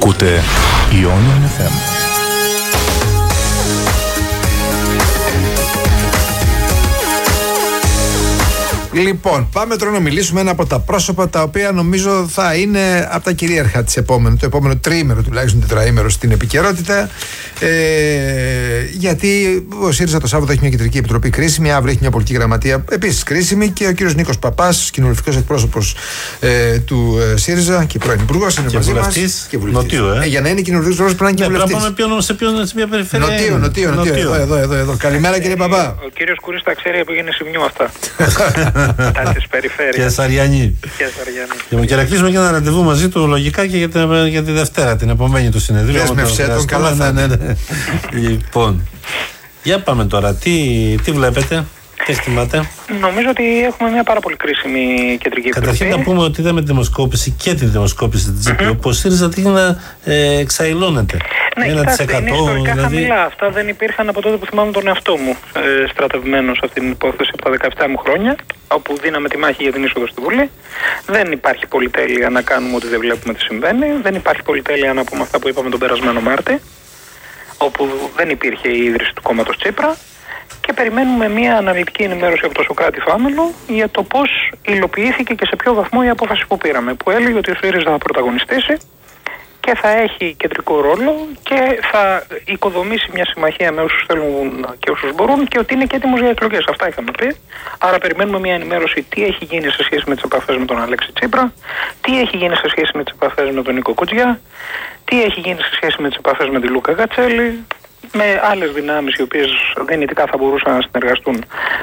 Ακούτε Ionian FM. Λοιπόν, πάμε τώρα να μιλήσουμε ένα από τα πρόσωπα τα οποία νομίζω θα είναι από τα κυρίαρχα το επόμενο τριήμερο, τουλάχιστον τετραήμερο στην επικαιρότητα. Γιατί ο ΣΥΡΙΖΑ το Σάββατο έχει μια κεντρική επιτροπή κρίσιμη, αύριο έχει μια πολιτική γραμματεία επίσης κρίσιμη και ο κύριος Νίκος Παπάς, κοινοβουλευτικός εκπρόσωπος του ΣΥΡΙΖΑ και πρώην υπουργός, είναι μαζί μας. Και βουλευτής. Νοτίου, για να είναι κοινοβουλευτικός πρέπει να είναι και βουλευτής. Σε ποια περιφέρεια. Νοτίο. Εδώ. Καλημέρα κύριε Παπά. Ο κύριος Κουρής τα ξέρει που γίνει σημειού αυτά. Τα της περιφέρειας. Και Σαριανή. Και να κλείσουμε και ένα ραντεβού μαζί του λογικά και για τη Δευτέρα, την επομένη του συνεδρίου. Δεσμευσέ τον, καλά θα είναι. Λοιπόν, για πάμε τώρα. Τι βλέπετε, τι εκτιμάτε? Νομίζω ότι έχουμε μια πάρα πολύ κρίσιμη κεντρική επιτροπή. Καταρχήν να πούμε ότι είδαμε τη δημοσκόπηση και τη δημοσκόπηση της GPO, που ο ΣΥΡΙΖΑ τύχει να εξαϊλώνεται. Ναι, κοιτάξτε, είναι ιστορικά χαμηλά. Αυτά δεν υπήρχαν από τότε που θυμάμαι τον εαυτό μου στρατευμένο σε αυτή την υπόθεση από τα 17 μου χρόνια, όπου δίναμε τη μάχη για την είσοδο στη Βουλή. Δεν υπάρχει πολυτέλεια να κάνουμε ότι δεν βλέπουμε τι συμβαίνει. Δεν υπάρχει πολυτέλεια να πούμε αυτά που είπαμε τον περασμένο Μάρτη, όπου δεν υπήρχε η ίδρυση του κόμματος Τσίπρα. Και περιμένουμε μια αναλυτική ενημέρωση από το Σωκράτη Φάμελο για το πώς υλοποιήθηκε και σε ποιο βαθμό η απόφαση που πήραμε, που έλεγε ότι ο ΣΥΡΙΖΑ θα πρωταγωνιστήσει και θα έχει κεντρικό ρόλο και θα οικοδομήσει μια συμμαχία με όσους θέλουν και όσους μπορούν και ότι είναι και έτοιμος για εκλογές. Αυτά είχαμε πει. Άρα περιμένουμε μια ενημέρωση τι έχει γίνει σε σχέση με τις επαφές με τον Αλέξη Τσίπρα, τι έχει γίνει σε σχέση με τις επαφές με τον Νίκο Κουτζιά, τι έχει γίνει σε σχέση με τις επαφές με τη Λούκα Γκατσέλη, με άλλες δυνάμεις οι οποίες δυνητικά θα μπορούσαν να συνεργαστούν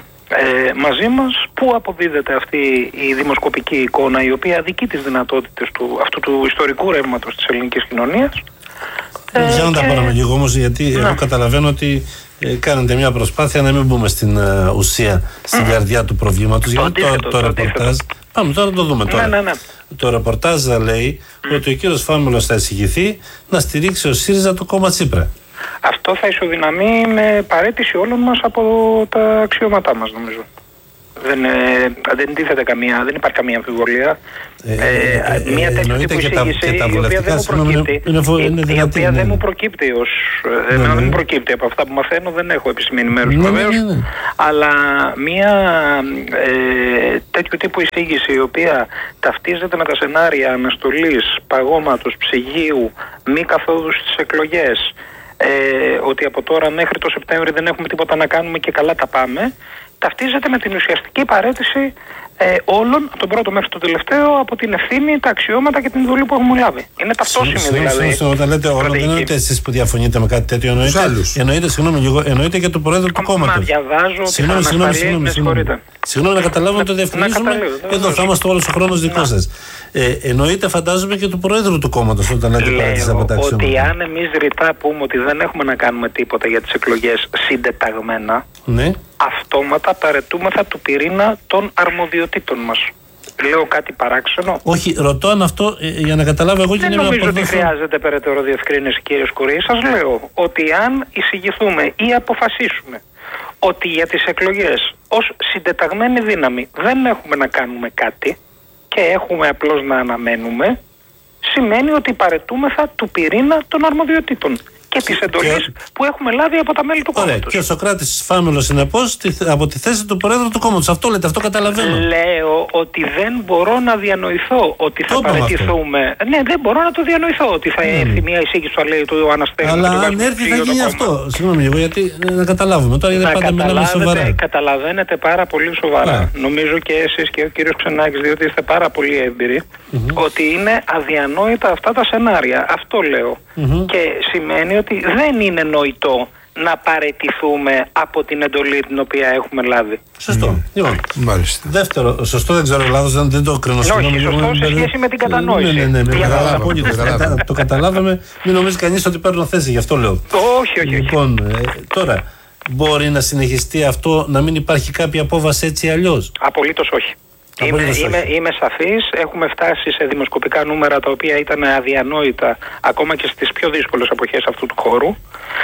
μαζί μας. Πού αποδίδεται αυτή η δημοσκοπική εικόνα η οποία αδικεί τις δυνατότητες αυτού του ιστορικού ρεύματος της ελληνικής κοινωνίας. Για να τα πάρουμε λίγο όμως, γιατί εγώ καταλαβαίνω ότι κάνετε μια προσπάθεια να μην μπούμε στην ουσία, στην καρδιά του προβλήματος. Γιατί το ρεπορτάζ, πάμε τώρα να το δούμε τώρα. Ναι. Το ρεπορτάζ λέει ότι ο κύριος Φάμελος θα εισηγηθεί να στηρίξει ο ΣΥΡΙΖΑ το κόμμα Τσίπρα. Αυτό θα ισοδυναμεί με παραίτηση όλων μας από τα αξιώματά μας, νομίζω. Δεν υπάρχει καμία αμφιβολία. Μια τέτοια τύπου εισήγηση η οποία δεν μου προκύπτει δεν μου προκύπτει από αυτά που μαθαίνω, δεν έχω επισημένη μέρος βεβαίως, αλλά μια τέτοιου τύπου εισήγηση η οποία ταυτίζεται με τα σενάρια αναστολής, παγώματος, ψυγείου, μη καθόδου στις εκλογές, ότι από τώρα μέχρι το Σεπτέμβρη δεν έχουμε τίποτα να κάνουμε και καλά τα πάμε, ταυτίζεται με την ουσιαστική παραίτηση όλων, από τον πρώτο μέχρι τον τελευταίο, από την ευθύνη, τα αξιώματα και την εντολή που έχουμε λάβει. Είναι ταυτόσιμη δηλαδή. Όταν λέτε όλων, δεν εννοείτε εσείς που διαφωνείτε με κάτι τέτοιο, εννοείτε και του Προέδρου του κόμματος. Μα διαβάζω τις ανασταλίες, συγγνώμη, να καταλάβω να το διευκρινίσουμε. Εδώ θα είμαστε όλος ο χρόνος δικό σας. Εννοείται, φαντάζομαι, και του Προέδρου του κόμματος όταν λέτε παρέτηση από τα αξιώματα. Ότι αν εμείς ρητά πούμε ότι δεν έχουμε να κάνουμε τίποτα για τις εκλογές συντεταγμένα, αυτόματα παρετούμεθα του πυρήνα των αρμοδιοτήτων μας. Λέω κάτι παράξενο? Όχι, ρωτώ αν αυτό για να καταλάβω εγώ και δεν νομίζω ότι χρειάζεται περαιτέρω διευκρίνηση, κύριε Σκουρή. Σας λέω ότι αν εισηγηθούμε ή αποφασίσουμε ότι για τις εκλογές ως συντεταγμένη δύναμη δεν έχουμε να κάνουμε κάτι και έχουμε απλώς να αναμένουμε, σημαίνει ότι παρετούμεθα του πυρήνα των αρμοδιοτήτων και της εντολής που έχουμε λάβει από τα μέλη του κόμματος. Και ο Σωκράτης Φάμελος, συνεπώς, από τη θέση του Προέδρου του κόμματος. Αυτό λέτε, αυτό καταλαβαίνω. Λέω ότι δεν μπορώ να διανοηθώ ότι θα παραιτηθούμε. Ναι, δεν μπορώ να το διανοηθώ ότι θα έρθει μια εισήγηση του λέει του Αναστέλου. Αλλά αν έρθει θα γίνει αυτό. Συγγνώμη, γιατί να καταλάβουμε. Τώρα γιατί πάντα μιλάμε σοβαρά. Καταλαβαίνετε πάρα πολύ σοβαρά. Νομίζω και εσείς και ο κύριος Ξενάκης, διότι είστε πάρα πολύ έμπειροι, ότι είναι αδιανόητα αυτά τα σενάρια. Αυτό λέω. Και σημαίνει ότι δεν είναι νοητό να παραιτηθούμε από την εντολή την οποία έχουμε λάβει. Σωστό. Μάλιστα. Δεύτερο, σωστό, δεν ξέρω λάθος, δεν το κρίνω. Όχι, σωστό σε σχέση με την κατανόηση. Ναι, το καταλάβαμε. Μην νομίζει κανείς ότι παίρνω θέση, γι' αυτό λέω. Όχι. Λοιπόν, τώρα, μπορεί να συνεχιστεί αυτό, να μην υπάρχει κάποια απόβαση έτσι αλλιώς? Απολύτως όχι. Είμαι σαφής, έχουμε φτάσει σε δημοσκοπικά νούμερα τα οποία ήταν αδιανόητα ακόμα και στις πιο δύσκολες εποχές αυτού του χώρου.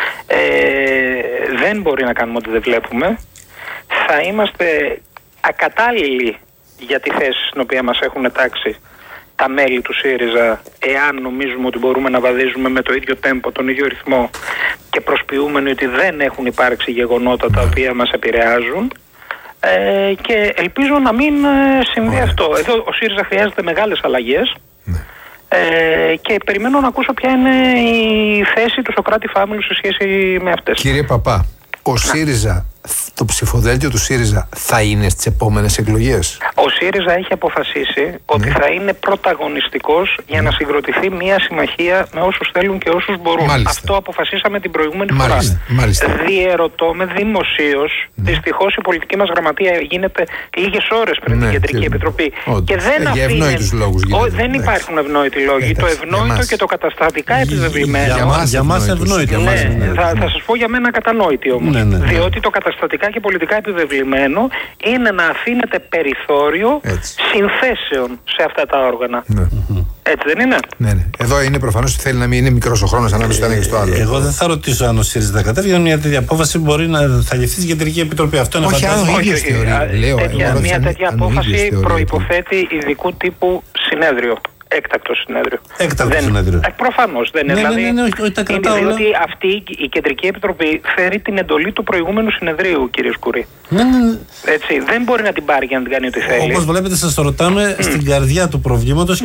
Δεν μπορεί να κάνουμε ότι δεν βλέπουμε. Θα είμαστε ακατάλληλοι για τη θέση στην οποία μας έχουν τάξει τα μέλη του ΣΥΡΙΖΑ, εάν νομίζουμε ότι μπορούμε να βαδίζουμε με το ίδιο τέμπο, τον ίδιο ρυθμό και προσποιούμενοι ότι δεν έχουν υπάρξει γεγονότα τα οποία μας επηρεάζουν, και ελπίζω να μην συμβεί αυτό. Εδώ ο ΣΥΡΙΖΑ χρειάζεται μεγάλες αλλαγές, και περιμένω να ακούσω ποια είναι η θέση του Σωκράτη Φάμιλου σε σχέση με αυτές. Κύριε Παπά, ο ΣΥΡΙΖΑ, το ψηφοδέλτιο του ΣΥΡΙΖΑ θα είναι στις επόμενες εκλογές? Ο ΣΥΡΙΖΑ έχει αποφασίσει ότι θα είναι πρωταγωνιστικός για να συγκροτηθεί μια συμμαχία με όσους θέλουν και όσους μπορούν. Μάλιστα. Αυτό αποφασίσαμε την προηγούμενη φορά. Μάλιστα. Διερωτώ με δημοσίως, δυστυχώς η πολιτική μας γραμματεία γίνεται λίγες ώρες πριν την Κεντρική Επιτροπή. Και δεν δεν υπάρχουν ευνόητοι λόγοι. Το ευνόητο και το καταστατικά επιβεβλημένο. Για μας ευνόητο. Θα σας πω για μένα κατανόητη όμως. Διότι το καταστατικά και πολιτικά επιβεβλημένο είναι να αφήνεται περιθώριο συνθέσεων σε αυτά τα όργανα. Έτσι δεν είναι? Ναι. Εδώ είναι προφανώς ότι θέλει να μην είναι μικρός ο χρόνος ανάμεσα στο ένα και στο άλλο. Εγώ δεν θα ρωτήσω αν ο ΣΥΡΙΖΑ θα κατέβει, γιατί μια τέτοια απόφαση μπορεί να θα ληφθεί στην Κεντρική Επιτροπή. Αυτό είναι φαντάζομαι. Μια τέτοια απόφαση προϋποθέτει ειδικού τύπου συνέδριο. Έκτακτο συνέδριο. Συνέδριο. Προφανώς δεν είναι. Όχι, τα κρατάω. Διότι αυτή η Κεντρική Επιτροπή φέρει την εντολή του προηγούμενου συνεδρίου, κύριε Σκουρή. Έτσι, δεν μπορεί να την πάρει για να την κάνει ό,τι θέλει. Όπως βλέπετε, σας το ρωτάμε στην καρδιά του προβλήματος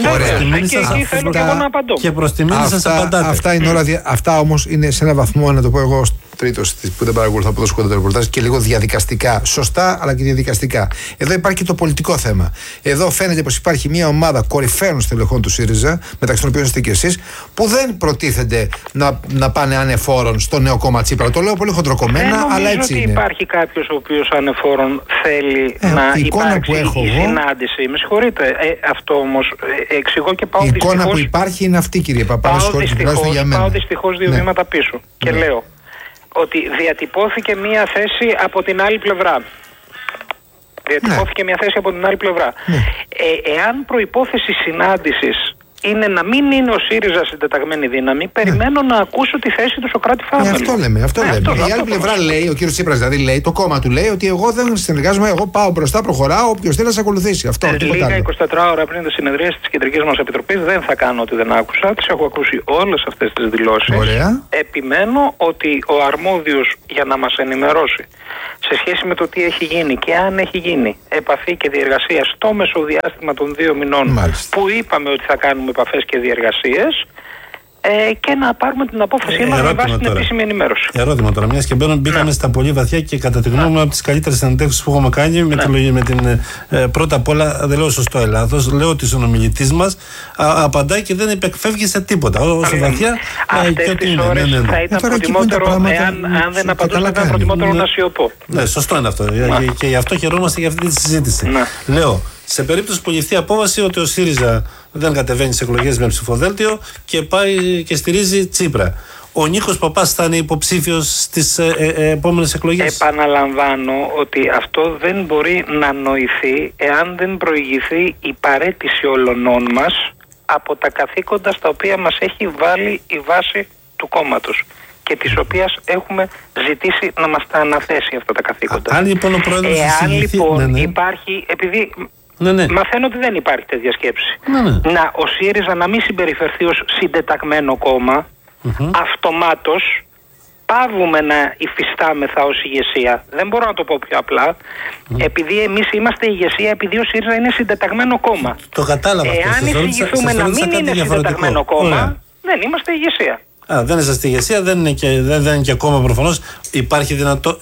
και προς τιμή σας απαντάτε. Αυτά όμως είναι σε έναν βαθμό, να το πω εγώ τρίτος που δεν παρακολουθώ από το σκοτεινό το ρεπορτάζ, και λίγο διαδικαστικά. Σωστά, αλλά και διαδικαστικά. Εδώ υπάρχει και το πολιτικό θέμα. Εδώ φαίνεται πως υπάρχει μια ομάδα κορυφαίων στελεχών του ΣΥΡΙΖΑ, μεταξύ των οποίων είστε και εσείς, που δεν προτίθενται να πάνε ανεφόρον στο νέο κόμμα Τσίπρα. Το λέω πολύ χοντροκομμένα, αλλά έτσι είναι. Δεν υπάρχει κάποιος ο οποίος ανεφόρον θέλει να υπάρξει η συνάντηση. Με συγχωρείτε. Αυτό όμως εξηγώ και πάω δυστυχώς. Η εικόνα που υπάρχει είναι αυτή, κύριε Παπά. Πάω δυστυχώς 2 βήματα πίσω. Και λέω ότι διατυπώθηκε μια θέση από την άλλη πλευρά. Μια θέση από την άλλη πλευρά. Εάν προϋπόθεση συνάντησης είναι να μην είναι ο ΣΥΡΙΖΑ συντεταγμένη δύναμη, περιμένω να ακούσω τη θέση του Σωκράτη Φάμιλου. Αυτό λέμε. Η άλλη πλευρά λέει, ο κύριος Τσίπρας δηλαδή λέει, το κόμμα του λέει ότι εγώ δεν συνεργάζομαι, εγώ πάω μπροστά, προχωράω, όποιος θέλει να σε ακολουθήσει. Λίγα 24 ώρα πριν τη συνεδρίαση της Κεντρικής μας Επιτροπής δεν θα κάνω ότι δεν άκουσα. Τις έχω ακούσει όλες αυτές τις δηλώσεις. Επιμένω ότι ο αρμόδιος για να μας ενημερώσει σε σχέση με το τι έχει γίνει και αν έχει γίνει επαφή και διεργασία στο μεσοδιάστημα των 2 μηνών που είπαμε ότι θα κάνουμε επαφές και διεργασίες, και να πάρουμε την απόφασή μας με βάση την επίσημη ενημέρωση. Ερώτημα τώρα, μιας και μπήκαμε στα πολύ βαθιά και κατά τη γνώμη μου από τις καλύτερες συνεντεύξεις που έχουμε κάνει με την πρώτα απ' όλα, δεν λέω σωστό Ελλάδος, λέω ότι ο συνομιλητής μας απαντάει και δεν επεκφεύγει σε τίποτα. Όσο βαθιά αυτές τις ώρες θα ήταν προτιμότερο, αν δεν απαντούσε, θα ήταν προτιμότερο να σιωπώ. Ναι, σωστό είναι αυτό. Και γι' αυτό χαιρόμαστε για αυτή τη συζήτηση. Λέω, σε περίπτωση που ληφθεί απόφαση ότι ο ΣΥΡΙΖΑ δεν κατεβαίνει σε εκλογές με ψηφοδέλτιο και πάει και στηρίζει Τσίπρα, ο Νίκος Παπάς θα είναι υποψήφιος στις επόμενες εκλογές? Επαναλαμβάνω ότι αυτό δεν μπορεί να νοηθεί εάν δεν προηγηθεί η παραίτηση όλων μας από τα καθήκοντα στα οποία μας έχει βάλει η βάση του κόμματος και της οποίας έχουμε ζητήσει να μας τα αναθέσει αυτά τα καθήκοντα. Αν λοιπόν ο πρόεδρος υπάρχει, επειδή μαθαίνω ότι δεν υπάρχει τέτοια σκέψη, ο ΣΥΡΙΖΑ να μην συμπεριφερθεί ως συντεταγμένο κόμμα, αυτομάτως πάβουμε να υφιστάμεθα ως ηγεσία. Δεν μπορώ να το πω πιο απλά. Επειδή εμείς είμαστε ηγεσία, επειδή ο ΣΥΡΙΖΑ είναι συντεταγμένο κόμμα. Το κατάλαβα. Εάν εισηγηθούμε να μην είναι συντεταγμένο κόμμα, δεν είμαστε ηγεσία. Δεν είσαστε ηγεσία, δεν είναι και κόμμα προφανώς. Υπάρχει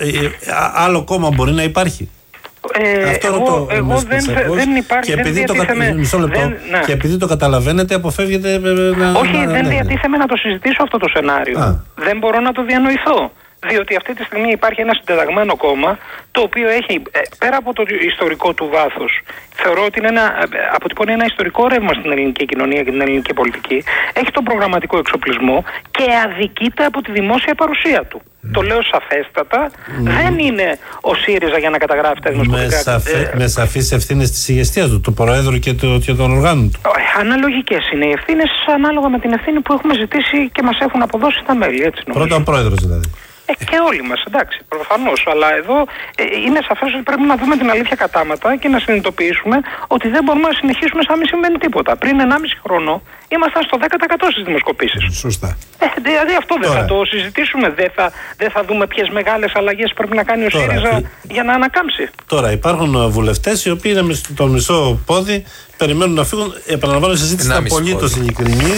άλλο κόμμα μπορεί να υπάρχει? Εγώ δεν υπάρχει. Και επειδή το καταλαβαίνετε, αποφεύγετε. Όχι, δεν διατίθεμαι να το συζητήσω αυτό το σενάριο. Δεν μπορώ να το διανοηθώ. Διότι αυτή τη στιγμή υπάρχει ένα συντεταγμένο κόμμα, το οποίο έχει, πέρα από το ιστορικό του βάθος, θεωρώ ότι αποτυπώνει ένα ιστορικό ρεύμα στην ελληνική κοινωνία και την ελληνική πολιτική, έχει τον προγραμματικό εξοπλισμό και αδικείται από τη δημόσια παρουσία του. Το λέω σαφέστατα. Δεν είναι ο ΣΥΡΙΖΑ για να καταγράφει τα δημοσιογραφικά. Με σαφείς ευθύνες της ηγεσίας του Προέδρου και των οργάνων του. Αναλογικές είναι οι ευθύνες, ανάλογα με την ευθύνη που έχουμε ζητήσει και μας έχουν αποδώσει τα μέλη. Έτσι πρώτα ο Πρόεδρος δηλαδή. Και όλοι μας, εντάξει, προφανώς. Αλλά εδώ είναι σαφές ότι πρέπει να δούμε την αλήθεια κατάματα και να συνειδητοποιήσουμε ότι δεν μπορούμε να συνεχίσουμε σαν μη συμβαίνει τίποτα. Πριν 1,5 χρόνο ήμασταν στο 10% στις δημοσκοπήσεις. Σωστά. Δηλαδή αυτό δεν θα το συζητήσουμε, δεν θα δούμε ποιες μεγάλες αλλαγές πρέπει να κάνει ο ΣΥΡΙΖΑ για να ανακάμψει. Τώρα υπάρχουν βουλευτές οι οποίοι είναι με το μισό πόδι, περιμένουν να φύγουν. Επαναλαμβάνω, η συζήτηση ήταν απολύτως ειλικρινή.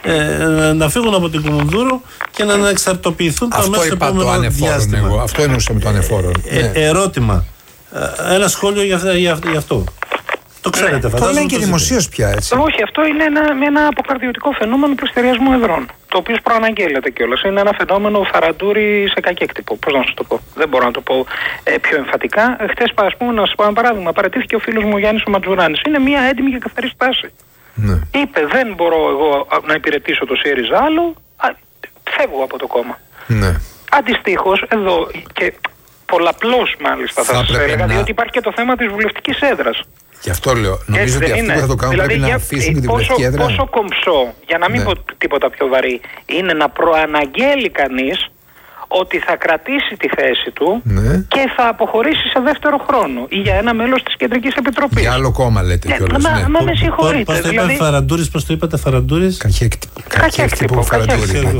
Να φύγουν από την Κουμουνδούρου και να εξαρτοποιηθούν το αμέσως επόμενο διάστημα. Αυτό εννοούσα με το ανεφόρον. Ερώτημα. Ένα σχόλιο για αυτό. Το ξέρετε, φαντάζομαι. Το λένε και δημοσίως πια, έτσι. Όχι, αυτό είναι ένα αποκαρδιωτικό φαινόμενο πληστηριασμού εδρών. Το οποίο προαναγγέλλεται κιόλας. Είναι ένα φαινόμενο Φαραντούρη σε κακέκτυπο. Πώς να σου το πω. Δεν μπορώ να το πω πιο εμφατικά. Χθες, ας πούμε, να σας πω ένα παράδειγμα. Παραιτήθηκε ο φίλος μου Γιάννης ο Ματζουράνης. Είναι μια έντιμη και καθαρή στάση. Ναι. Είπε, δεν μπορώ εγώ να υπηρετήσω το ΣΥΡΙΖΑ άλλο. Φεύγω από το κόμμα. Ναι. Αντιστοίχως, εδώ και πολλαπλώς μάλιστα θα σας έλεγα, διότι υπάρχει και το θέμα της βουλευτικής έδρας. Γι' αυτό λέω. Νομίζω ότι αυτοί που θα το κάνουν δηλαδή, πρέπει να αφήσουν και την βουλευτική έδρα. Πόσο κομψό, για να μην πω τίποτα πιο βαρύ, είναι να προαναγγέλει κανείς ότι θα κρατήσει τη θέση του και θα αποχωρήσει σε δεύτερο χρόνο ή για ένα μέλος της Κεντρικής Επιτροπής. Για άλλο κόμμα λέτε κιόλας. Μα με συγχωρείτε. Πώς το είπατε Φαραντούρης, πώς το είπατε Φαραντούρης? Κακέκτυπο Φαραντούρη.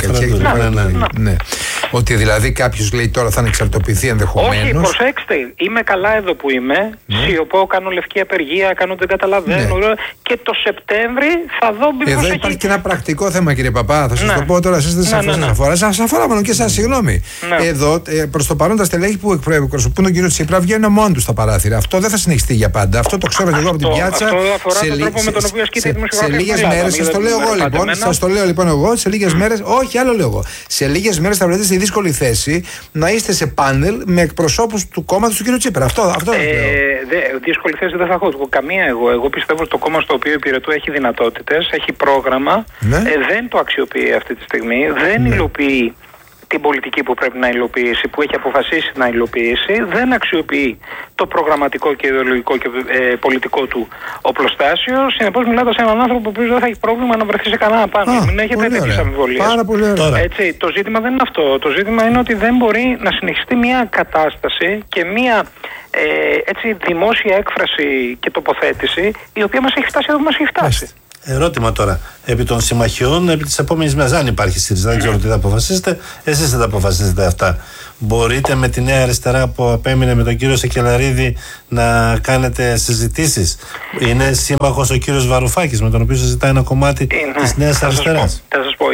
Ναι. Ότι δηλαδή κάποιος λέει τώρα θα ανεξαρτοποιηθεί ενδεχομένως. Όχι, προσέξτε, είμαι καλά εδώ που είμαι. Σιωπώ, κάνω λευκή απεργία, κάνω δεν καταλαβαίνω. Και το Σεπτέμβρη θα δω μήπως. Εδώ υπάρχει και ένα πρακτικό θέμα, κύριε Παπά. Θα σας το πω τώρα, εσείς δεν σας αφορά. Σας αφορά μόνο και εσάς, συγγνώμη. Ναι. Εδώ, προς το παρόν, τα στελέχη που εκπροσωπούν τον κύριο Τσίπρα βγαίνουν μόνοι τους στα παράθυρα. Αυτό δεν θα συνεχιστεί για πάντα. Αυτό το ξέρω και εγώ από την πιάτσα. Αυτό αφορά τον τρόπο με τον οποίο ασκείται η δημοσιογραφία. Σε λίγες μέρες, σας το λέω εγώ λοιπόν. Σας το λέω λοιπόν εγώ. Σε λίγες μέρες, όχι άλλο λέω εγώ. Σε λίγες μέρες θα βρεθείτε στη δύσκολη θέση να είστε σε πάνελ με εκπροσώπους του κόμματος του κύριου Τσίπρα. Αυτό δεν λέω. Δύσκολη θέση δεν θα έχω καμία εγώ. Εγώ πιστεύω ότι το κόμμα στο οποίο υπηρετώ έχει δυνατότητες, έχει πρόγραμμα. Δεν το αξιοποιεί αυτή τη στιγμή. Δεν υλοποιεί την πολιτική που πρέπει να υλοποιήσει, που έχει αποφασίσει να υλοποιήσει, δεν αξιοποιεί το προγραμματικό και ιδεολογικό και πολιτικό του οπλοστάσιο. Συνεπώς μιλάτε σε έναν άνθρωπο που δεν θα έχει πρόβλημα να βρεθεί σε κανένα πάνω. Μην έχετε τέτοιες αμφιβολίες. Έτσι, το ζήτημα δεν είναι αυτό. Το ζήτημα είναι ότι δεν μπορεί να συνεχιστεί μια κατάσταση και μια δημόσια έκφραση και τοποθέτηση η οποία μας έχει φτάσει εδώ που μας έχει φτάσει. Ερώτημα τώρα. Επί των συμμαχιών, επί της επόμενης μέρας, αν υπάρχει ΣΥΡΙΖΑ, δεν ξέρω τι θα αποφασίσετε, εσείς δεν τα αποφασίσετε αυτά. Μπορείτε με τη Νέα Αριστερά που απέμεινε με τον κύριο Σεκελαρίδη να κάνετε συζητήσεις? Είναι σύμμαχος ο κύριος Βαρουφάκης με τον οποίο συζητάει ένα κομμάτι της Νέας Αριστεράς. Θα σας πω,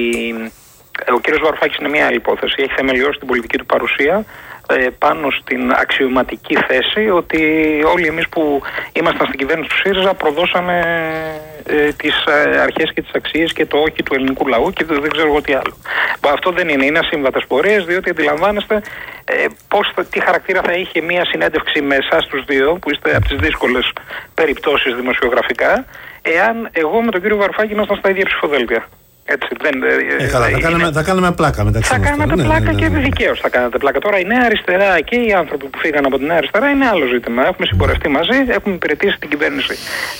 ο κύριος Βαρουφάκης είναι μια άλλη υπόθεση. Έχει θεμελιώσει την πολιτική του παρουσία πάνω στην αξιωματική θέση ότι όλοι εμείς που ήμασταν στην κυβέρνηση του ΣΥΡΙΖΑ προδώσαμε τις αρχές και τις αξίες και το όχι του ελληνικού λαού και δεν ξέρω εγώ τι άλλο. Αυτό δεν είναι ασύμβατες πορείες, διότι αντιλαμβάνεστε τι χαρακτήρα θα είχε μια συνέντευξη με εσάς τους δύο που είστε από τις δύσκολες περιπτώσεις δημοσιογραφικά, εάν εγώ με τον κύριο Βαρουφάκη ήμασταν στα ίδια ψηφοδέλτια. Έτσι, θα κάνουμε πλάκα μεταξύ μας. Θα κάνετε πλάκα και δικαίως θα κάνετε πλάκα. Τώρα η Νέα Αριστερά και οι άνθρωποι που φύγαν από τη Νέα Αριστερά είναι άλλο ζήτημα. Έχουμε συμπορευτεί μαζί, έχουμε υπηρετήσει την κυβέρνηση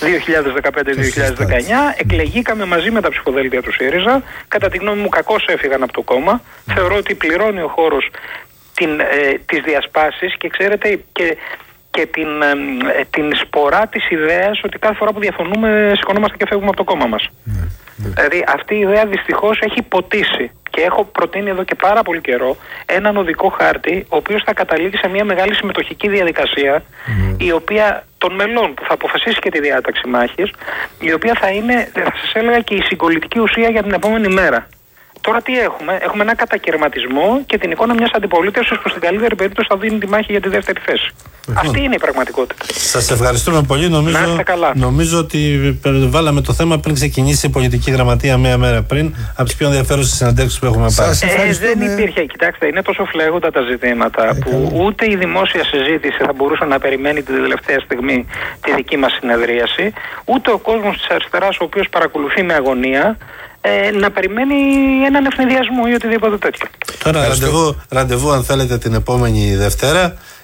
2015-2019, εκλεγήκαμε μαζί με τα ψηφοδέλτια του ΣΥΡΙΖΑ. Κατά τη γνώμη μου, κακώς έφυγαν από το κόμμα. Θεωρώ ότι πληρώνει ο χώρος τις διασπάσεις και ξέρετε και την σπορά της ιδέας ότι κάθε φορά που διαφωνούμε σηκωνόμαστε και φεύγουμε από το κόμμα μας. Δηλαδή αυτή η ιδέα δυστυχώς έχει ποτίσει και έχω προτείνει εδώ και πάρα πολύ καιρό έναν οδικό χάρτη ο οποίος θα καταλήγει σε μια μεγάλη συμμετοχική διαδικασία η οποία των μελών που θα αποφασίσει και τη διάταξη μάχης, η οποία θα είναι, θα σας έλεγα, και η συγκολητική ουσία για την επόμενη μέρα. Τώρα τι έχουμε? Έχουμε ένα κατακαιρματισμό και την εικόνα μιας αντιπολίτευσης που στην καλύτερη περίπτωση θα δίνει τη μάχη για τη δεύτερη θέση. Αυτή είναι η πραγματικότητα. Σας ευχαριστούμε πολύ. Νομίζω ότι βάλαμε το θέμα πριν ξεκινήσει η πολιτική γραμματεία μία μέρα πριν, από τις πιο ενδιαφέρουσες συναντεύξεις που έχουμε πάρει. Δεν υπήρχε. Κοιτάξτε, είναι τόσο φλέγοντα τα ζητήματα που ούτε η δημόσια συζήτηση θα μπορούσε να περιμένει την τελευταία στιγμή τη δική μας συνεδρίαση, ούτε ο κόσμος της αριστεράς, ο οποίος παρακολουθεί με αγωνία, να περιμένει έναν ευνηδιασμό ή οτιδήποτε τέτοιο. Τώρα ραντεβού αν θέλετε την επόμενη Δευτέρα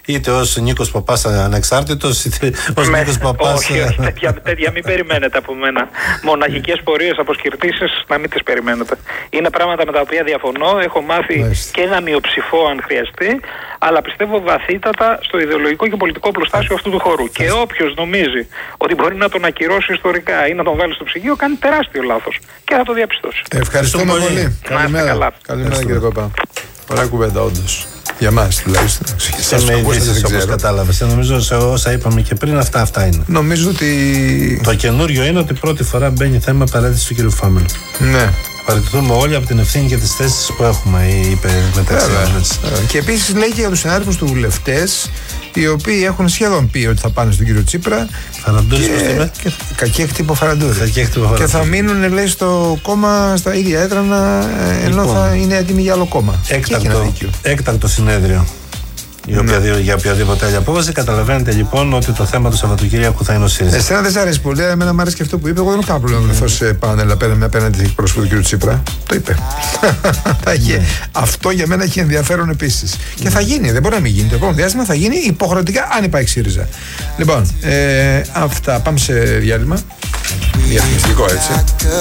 είτε ως Νίκος Παπάς ανεξάρτητος, είτε ως Νίκος Παπάς. Όχι, τέτοια μην περιμένετε από μένα. Μοναχικές πορείες, αποσκυρτήσεις, να μην τις περιμένετε. Είναι πράγματα με τα οποία διαφωνώ. Έχω μάθει και ένα μειοψηφό αν χρειαστεί, αλλά πιστεύω βαθύτατα στο ιδεολογικό και πολιτικό πλουστάσιο αυτού του χώρου. Και όποιος νομίζει ότι μπορεί να τον ακυρώσει ιστορικά ή να τον βάλει στο ψυγείο, κάνει τεράστιο λάθος. Και θα το διαπιστώσει. Ευχαριστούμε πολύ. Καλημέρα. Καλημέρα κύριε Παπά. Ωραία κουβέντα, όντως. Για μας τουλάχιστον. Με ειδήσεις όπως κατάλαβες. Νομίζω σε όσα είπαμε και πριν, αυτά είναι. Νομίζω ότι. Το καινούριο είναι ότι πρώτη φορά μπαίνει θέμα παρέτηση του κ. Φάμελου. Ναι. Παραιτηθούμε όλοι από την ευθύνη και τις θέσεις που έχουμε, είπε μεταξύ μας. Και επίσης λέει και για τους συνάδελφους του βουλευτές, οι οποίοι έχουν σχεδόν πει ότι θα πάνε στον κύριο Τσίπρα. Φαραντούρης, πώς το είπε. Κακή χτύπο Φαραντούρη. Και θα μείνουν, λέει, στο κόμμα στα ίδια έδρανα, ενώ θα είναι έτοιμοι για άλλο κόμμα. Έκτακτο συνέδριο. Για οποιαδήποτε άλλη απόφαση. Καταλαβαίνετε λοιπόν ότι το θέμα του Σαββατοκύριακου θα είναι ο ΣΥΡΙΖΑ. Εσένα δεν σ' αρέσει πολύ, εμένα μου αρέσει και αυτό που είπε. Εγώ δεν έχω κανένα πρόβλημα να βρεθώ σε πάνελ απέναντι στην πρόσωπο του κ. Τσίπρα. Το είπε. Αυτό για μένα έχει ενδιαφέρον επίσης. Και θα γίνει, δεν μπορεί να μην γίνει. Το επόμενο διάστημα θα γίνει υποχρεωτικά αν υπάρχει ΣΥΡΙΖΑ. Λοιπόν, αυτά. Πάμε σε διάλειμμα. Διαφημιστικό, έτσι.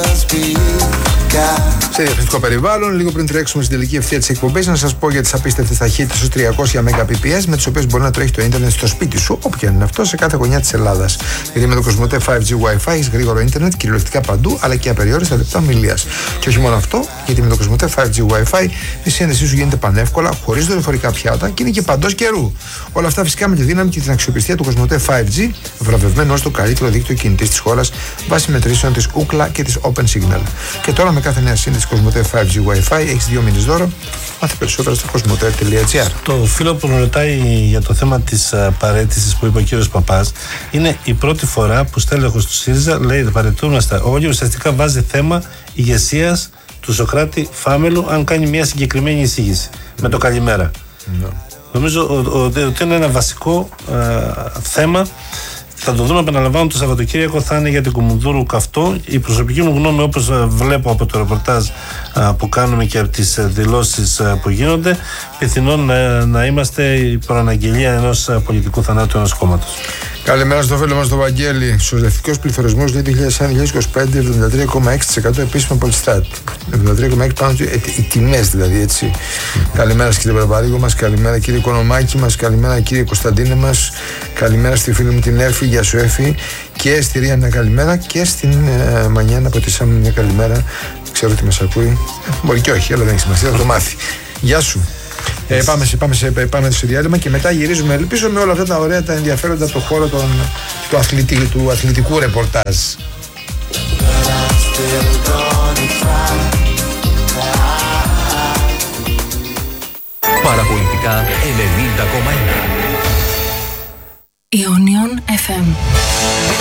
Σε διαφημιστικό περιβάλλον, λίγο πριν τρέξουμε στην τελική ευθεία της εκπομπής, να σας πω για τις απίστευτες ταχύτητες ως 300 Mbps, με τις οποίες μπορεί να τρέχει το ίντερνετ στο σπίτι σου, όπου και αν είναι αυτό, σε κάθε γωνιά της Ελλάδας. Γιατί με το Κοσμοτέ 5G Wi-Fi έχεις γρήγορο ίντερνετ κυριολεκτικά παντού, αλλά και απεριόριστα λεπτά ομιλίας. Και όχι μόνο αυτό, γιατί με το Κοσμοτέ 5G Wi-Fi η σύνδεσή σου γίνεται πανεύκολα, χωρίς δορυφορικά πιάτα και είναι και παντός καιρού. Όλα αυτά φυσικά με τη δύναμη και την αξιοπιστία του Κοσμοτέ 5G, βραβευμένο ως το καλύτερο δίκτυο κινητής της χώρας, βάσει μετρήσεων της Ookla και της Open Signal. Και τώρα με κάθε νέα σύνδεση Κοσμοτέ 5G Wi-Fi έχεις 2 μήνες δώρο. Μάθε περισσότερα στο κοσμοτέ.gr. Το φίλο που με ρωτάει για το θέμα της παραίτησης που είπε ο κύριος Παπάς, είναι η πρώτη φορά που στέλεχος του ΣΥΡΙΖΑ λέει παραιτούμαστε όλοι, ουσιαστικά βάζει θέμα ηγεσίας του Σωκράτη Φάμελου αν κάνει μια συγκεκριμένη εισήγηση με το καλημέρα. Νομίζω ότι είναι ένα βασικό θέμα. Θα το δούμε, επαναλαμβάνω, το Σαββατοκύριακο θα είναι για την Κουμουνδούρου καυτό. Η προσωπική μου γνώμη, όπως βλέπω από το ρεπορτάζ που κάνουμε και από τις δηλώσεις που γίνονται, πιθανόν να είμαστε η προαναγγελία ενός πολιτικού θανάτου ενός κόμματος. Καλημέρα στο φίλο μας τον Βαγγέλη. Σωσδευτικός πληθωρισμός λέει 2021-2025 73,6% επίσημα από τη ΣΤΑΤ. 73,6% πάνω οι τιμές δηλαδή, έτσι. Καλημέρα κύριε Μπαρμπαρίγο μας, καλημέρα κύριε Οικονομάκη μας, καλημέρα κύριε Κωνσταντίνε μας, καλημέρα στη φίλη μου την Έρφη, γεια σου Έφη, και στη Ρία μια καλημέρα και στην Μανιάνα από τη Σάμι μια καλημέρα. Ξέρω ότι μας ακούει. Μπορεί και όχι, αλλά δεν έχει σημασία, θα το μάθει. Γεια σου. Πάμε στο διάλειμμα και μετά γυρίζουμε, ελπίζω, με όλα αυτά τα ωραία, τα ενδιαφέροντα από το χώρο του αθλητικού ρεπορτάζ. Παραπολιτικά 90,1 Ionion FM.